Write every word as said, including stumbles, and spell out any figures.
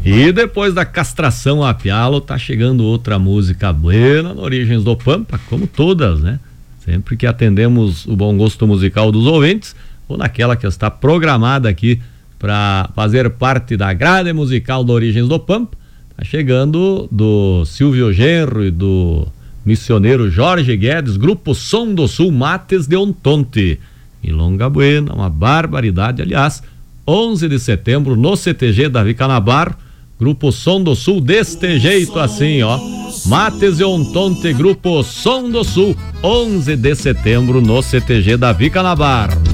E depois da castração a pialo, tá chegando outra música buena no Origens do Pampa, como todas, né? Sempre que atendemos o bom gosto musical dos ouvintes, ou naquela que está programada aqui para fazer parte da grade musical do Origens do Pampa, tá chegando do Silvio Genro e do missioneiro Jorge Guedes, Grupo Som do Sul, Mates de Ontonte. Milonga buena, uma barbaridade, aliás, onze de setembro no C T G Davi Canabarro, Grupo Som do Sul, deste jeito assim, ó. Mates e Ontonte, Grupo Som do Sul, onze de setembro no C T G Davi Canabarro.